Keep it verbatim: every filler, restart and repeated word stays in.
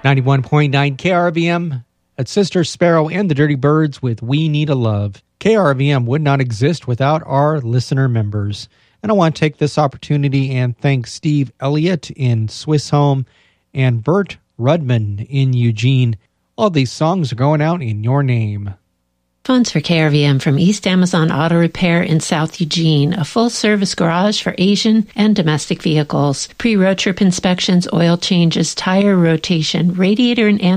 ninety-one point nine K R V M at Sister Sparrow and the Dirty Birds with We Need a Love. K R V M would not exist without our listener members. And I want to take this opportunity and thank Steve Elliott in Swiss Home and Bert Rudman in Eugene. All these songs are going out in your name. Funds for K R V M from East Amazon Auto Repair in South Eugene, a full-service garage for Asian and domestic vehicles. Pre-road trip inspections, oil changes, tire rotation, radiator and